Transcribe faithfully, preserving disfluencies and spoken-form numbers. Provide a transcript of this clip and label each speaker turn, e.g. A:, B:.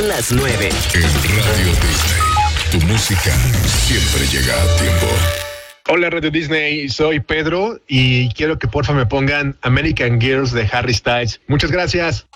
A: Son las nueve.
B: En Radio Disney, tu música siempre llega a tiempo.
C: Hola Radio Disney, soy Pedro y quiero que porfa me pongan American Girls de Harry Styles. Muchas gracias.